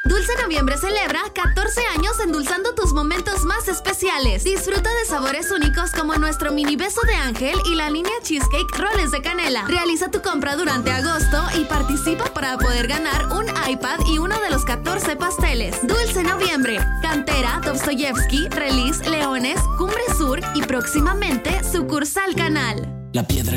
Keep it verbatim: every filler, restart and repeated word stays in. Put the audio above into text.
Dulce Noviembre celebra catorce años endulzando tus momentos más especiales. Disfruta de sabores únicos como nuestro mini beso de ángel y la línea Cheesecake Roles de Canela. Realiza tu compra durante agosto y participa para poder ganar un iPad y uno de los catorce pasteles. Dulce Noviembre, Cantera, Dostoyevsky, Release, Leones, Cumbre Sur y próximamente sucursal Canal. La piedra